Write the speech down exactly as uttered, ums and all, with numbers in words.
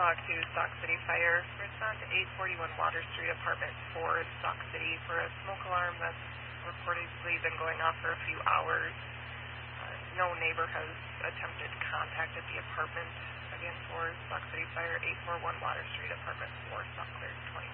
talk to Sauk City Fire. Respond to eight forty-one Water Street, Apartment four, Sauk City, for a smoke alarm that's reportedly been going off for a few hours. Uh, no neighbor has attempted contact at the apartment. Again, for Sauk City Fire, eight forty-one Water Street, Apartment four, Sauk Clear twenty.